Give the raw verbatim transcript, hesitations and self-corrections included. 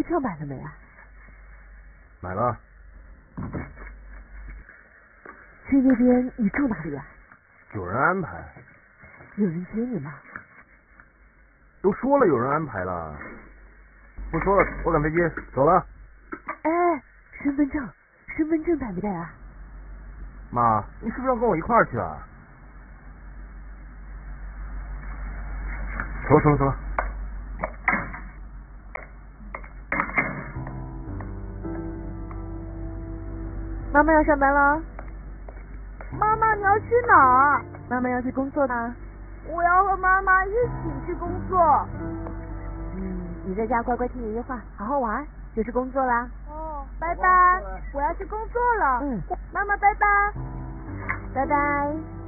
证买了没啊？ 买了。 去那边你住哪里啊？ 有人安排。 有人接你吗？ 都说了有人安排了。不说了，我赶飞机，走了。 哎，身份证，身份证带没带啊？ 妈，你是不是要跟我一块儿去啊？走了走了走了。 妈妈要上班了。 妈妈，你要去哪儿？ 妈妈要去工作的。 我要和妈妈一起去工作。 嗯，你在家乖乖听爷爷话，好好玩，就是工作啦。 哦，拜拜，我要去工作了。 嗯， 妈妈拜拜。 拜拜。